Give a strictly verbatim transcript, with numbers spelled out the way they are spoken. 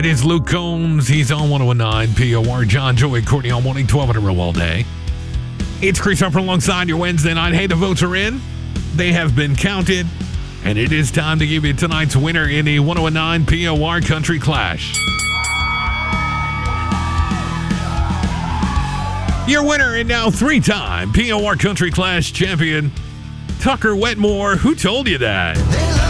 It is Luke Combs. He's on one oh nine P O R. John, Joey, Courtney on morning, twelve hundred all day. It's Chris Harper alongside your Wednesday night. Hey, the votes are in. They have been counted. And it is time to give you tonight's winner in the one oh nine P O R Country Clash. Your winner and now three-time P O R Country Clash champion, Tucker Wetmore. Who told you that?